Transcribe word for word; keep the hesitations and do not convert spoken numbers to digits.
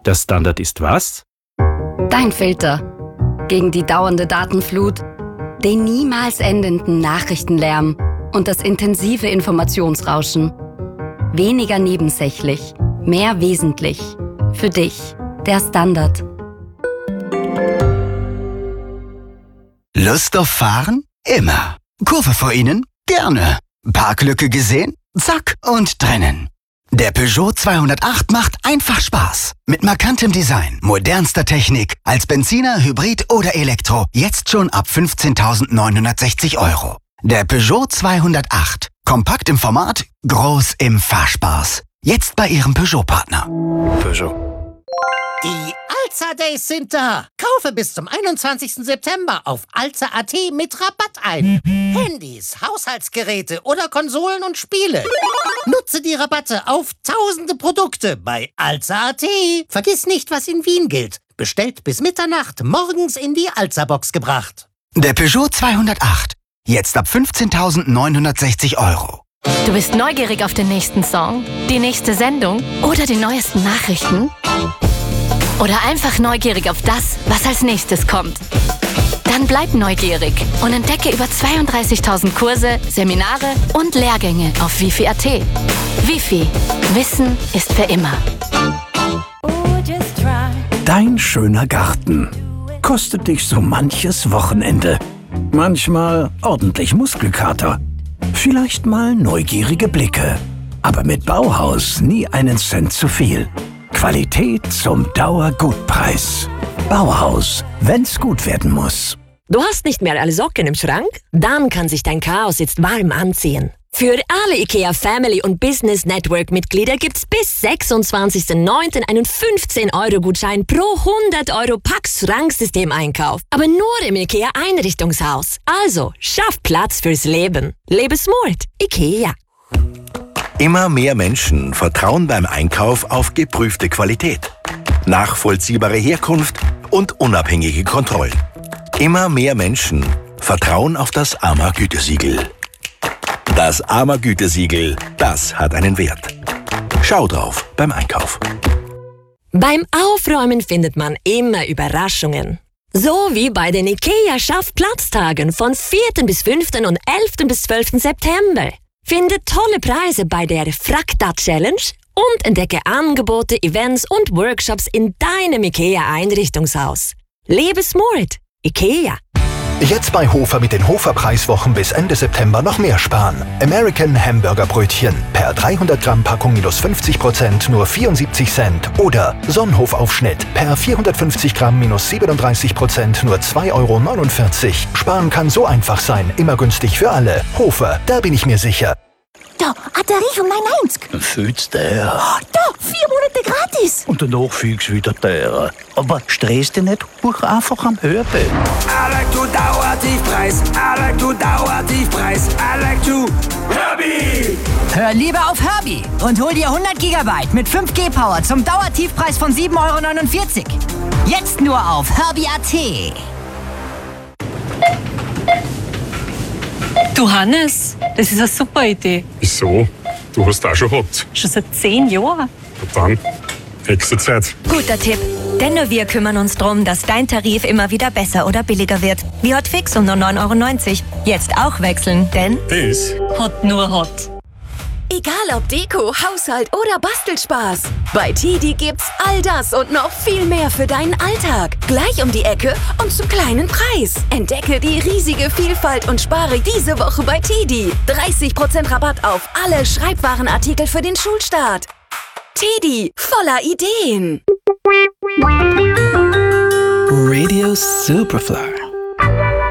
Der Standard ist was? Dein Filter. Gegen die dauernde Datenflut, den niemals endenden Nachrichtenlärm und das intensive Informationsrauschen. Weniger nebensächlich, mehr wesentlich. Für dich, der Standard. Lust auf Fahren? Immer. Kurve vor Ihnen? Gerne. Parklücke gesehen? Zack und drinnen. Der Peugeot zweihundertacht macht einfach Spaß. Mit markantem Design, modernster Technik, als Benziner, Hybrid oder Elektro. Jetzt schon ab fünfzehntausendneunhundertsechzig Euro. Der Peugeot zweihundertacht. Kompakt im Format, groß im Fahrspaß. Jetzt bei Ihrem Peugeot-Partner. Peugeot. Die Alza Days sind da. Kaufe bis zum einundzwanzigsten September auf alza punkt at mit Rabatt ein. Handys, Haushaltsgeräte oder Konsolen und Spiele. Nutze die Rabatte auf tausende Produkte bei alza punkt at. Vergiss nicht, was in Wien gilt. Bestellt bis Mitternacht, morgens in die Alza-Box gebracht. Der Peugeot zweihundertacht. Jetzt ab fünfzehntausendneunhundertsechzig Euro. Du bist neugierig auf den nächsten Song, die nächste Sendung oder die neuesten Nachrichten? Oder einfach neugierig auf das, was als nächstes kommt? Dann bleib neugierig und entdecke über zweiunddreißigtausend Kurse, Seminare und Lehrgänge auf wifi punkt at. Wifi. Wissen ist für immer. Dein schöner Garten kostet dich so manches Wochenende. Manchmal ordentlich Muskelkater. Vielleicht mal neugierige Blicke. Aber mit Bauhaus nie einen Cent zu viel. Qualität zum Dauergutpreis. Bauhaus, wenn's gut werden muss. Du hast nicht mehr alle Socken im Schrank? Dann kann sich dein Chaos jetzt warm anziehen. Für alle IKEA Family und Business Network Mitglieder gibt's bis sechsundzwanzigsten neunten einen fünfzehn Euro Gutschein pro hundert Euro Pax Schranksystem-Einkauf. Aber nur im IKEA Einrichtungshaus. Also, schaff Platz fürs Leben. Lebe smart. IKEA. Immer mehr Menschen vertrauen beim Einkauf auf geprüfte Qualität, nachvollziehbare Herkunft und unabhängige Kontrollen. Immer mehr Menschen vertrauen auf das A M A-Gütesiegel. Das A M A-Gütesiegel, das hat einen Wert. Schau drauf beim Einkauf. Beim Aufräumen findet man immer Überraschungen. So wie bei den IKEA Schaffplatztagen von vierten bis fünften und elften bis zwölften September. Finde tolle Preise bei der Frakta Challenge und entdecke Angebote, Events und Workshops in deinem IKEA-Einrichtungshaus. Lebe smart. IKEA. Jetzt bei Hofer mit den Hofer-Preiswochen bis Ende September noch mehr sparen. American Hamburger Brötchen per dreihundert Gramm Packung minus fünfzig Prozent nur vierundsiebzig Cent. Oder Sonnenhof-Aufschnitt per vierhundertfünfzig Gramm minus siebenunddreißig Prozent nur zwei Euro neunundvierzig. Sparen kann so einfach sein, immer günstig für alle. Hofer, da bin ich mir sicher. Da, Batterie von neun neunzig. Fühlst der? Oh, da, vier Monate gratis. Und danach fühlst du wieder der. Aber stress dich nicht, hoch einfach am Hörbild. I like to Dauertiefpreis, I like to Dauertiefpreis, I like to Herbie. Hör lieber auf Herbie und hol dir hundert Gigabyte mit fünf G Power zum Dauertiefpreis von sieben Euro neunundvierzig. Jetzt nur auf herbie punkt at. Du Hannes, das ist eine super Idee. Wieso? Du hast auch schon gehabt. Schon seit zehn Jahren. Und dann, nächste Zeit. Guter Tipp. Denn nur wir kümmern uns darum, dass dein Tarif immer wieder besser oder billiger wird. Wie Hotfix um nur neun Euro neunzig. Jetzt auch wechseln, denn das Hot nur Hot. Egal ob Deko, Haushalt oder Bastelspaß. Bei Tidi gibt's all das und noch viel mehr für deinen Alltag. Gleich um die Ecke und zum kleinen Preis. Entdecke die riesige Vielfalt und spare diese Woche bei Tidi. dreißig Prozent Rabatt auf alle Schreibwarenartikel für den Schulstart. Tidi, voller Ideen. Radio Superfly.